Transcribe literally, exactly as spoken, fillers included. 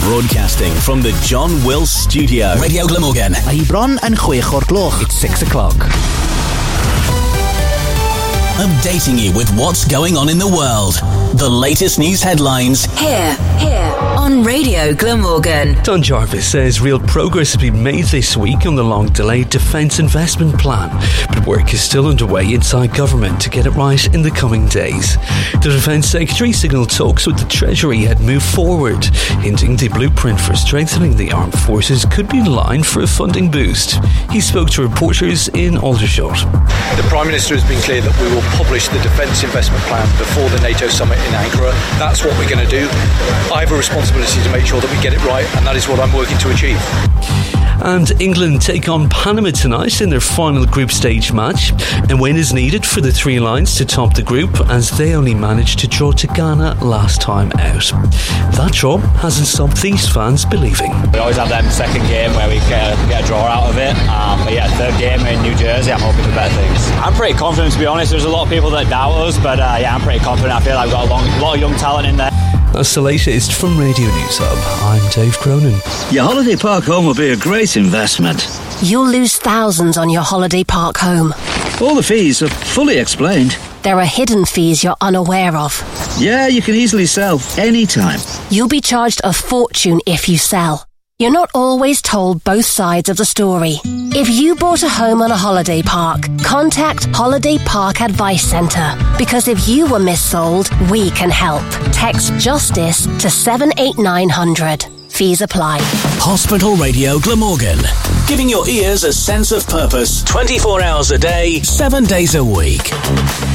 Broadcasting from the John Wills Studio. Radio Glamorgan. Mae bron yn chwech o'r gloch. It's six o'clock. Updating you with what's going on in the world. The latest news headlines. Here, here on Radio Glamorgan. Don Jarvis says real progress has been made this week on the long-delayed defence investment plan, but work is still underway inside government to get it right in the coming days. The Defence Secretary signalled talks with the Treasury had moved forward, hinting the blueprint for strengthening the armed forces could be in line for a funding boost. He spoke to reporters in Aldershot. The Prime Minister has been clear that we will publish the defence investment plan before the NATO summit in Ankara. That's what we're going to do. I have a responsibility to make sure that we get it right, and that is what I'm working to achieve. And England take on Panama tonight in their final group stage match. A win is needed for the Three Lions to top the group, as they only managed to draw to Ghana last time out. That draw hasn't stopped these fans believing. We always have them second game where we get a, get a draw out of it. Um, but yeah, third game in New Jersey, I'm hoping for better things. I'm pretty confident, to be honest. There's a lot of people that doubt us, but uh, yeah, I'm pretty confident. I feel like we've got a long, lot of young talent in there. That's the latest from Radio News Hub. I'm Dave Cronin. Your holiday park home will be a great investment. You'll lose thousands on your holiday park home. All the fees are fully explained. There are hidden fees you're unaware of. Yeah, you can easily sell anytime. You'll be charged a fortune if you sell. You're not always told both sides of the story. If you bought a home on a holiday park, contact Holiday Park Advice Centre. Because if you were missold, we can help. Text JUSTICE to seven eight nine hundred. Fees apply. Hospital Radio Glamorgan. Giving your ears a sense of purpose twenty-four hours a day, seven days a week.